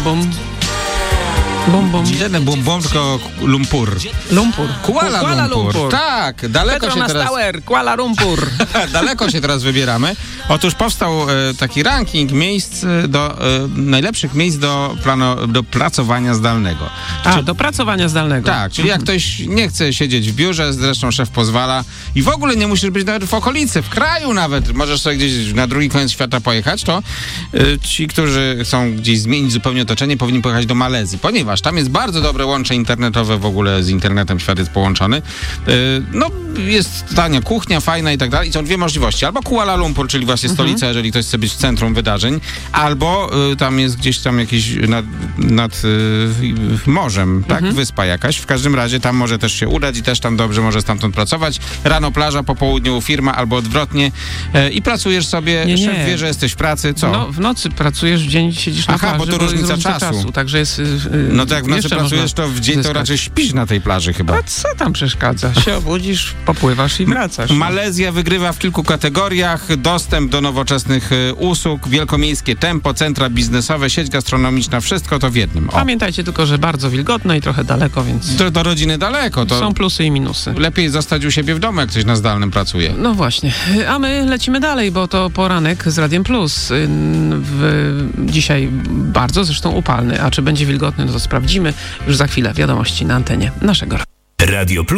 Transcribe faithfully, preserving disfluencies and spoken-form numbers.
bum. Bum, bum. Nie ten bum, bum, tylko Lumpur. Lumpur. Kuala, Kuala Lumpur. Lumpur. Tak, daleko się Petronas teraz... Tower, Kuala Lumpur. daleko się teraz wybieramy. Otóż powstał e, taki ranking miejsc do, e, najlepszych miejsc do, plano, do pracowania zdalnego. A, Czy, do pracowania zdalnego. tak, czyli jak ktoś nie chce siedzieć w biurze, zresztą szef pozwala i w ogóle nie musisz być nawet w okolicy, w kraju nawet, możesz sobie gdzieś na drugi koniec świata pojechać, to e, ci, którzy chcą gdzieś zmienić zupełnie otoczenie, powinni pojechać do Malezji, ponieważ tam jest bardzo dobre łącze internetowe, w ogóle z internetem świat jest połączony. E, no, jest tania kuchnia, fajna i tak dalej. I są dwie możliwości. Albo Kuala Lumpur, czyli właśnie stolica, mhm. jeżeli ktoś chce być w centrum wydarzeń, albo y, tam jest gdzieś tam jakieś nad, nad y, morzem, tak? Mhm. Wyspa jakaś. W każdym razie tam może też się udać i też tam dobrze może stamtąd pracować. Rano plaża, po południu firma, albo odwrotnie. Y, I pracujesz sobie, nie, szef nie. wie, że jesteś w pracy. Co? No, w nocy pracujesz, w dzień siedzisz na Aha, plaży. bo to różnica czasu. czasu. Także jest... Y, no to jak w nocy pracujesz, to w dzień zyskać. to raczej śpisz na tej plaży chyba. A co tam przeszkadza? Się obudzisz, popływasz i wracasz. Malezja wygrywa w kilku kategoriach. Dostęp do nowoczesnych y, usług, wielkomiejskie tempo, centra biznesowe, sieć gastronomiczna, wszystko to w jednym. O. Pamiętajcie tylko, że bardzo wilgotno i trochę daleko, więc... Do, do rodziny daleko. To są plusy i minusy. lepiej zostać u siebie w domu, jak ktoś na zdalnym pracuje. No właśnie. A my lecimy dalej, bo to poranek z Radiem Plus. W, dzisiaj bardzo zresztą upalny. A czy będzie wilgotny, no to sprawdzimy już za chwilę. Wiadomości na antenie naszego. Radio Plus.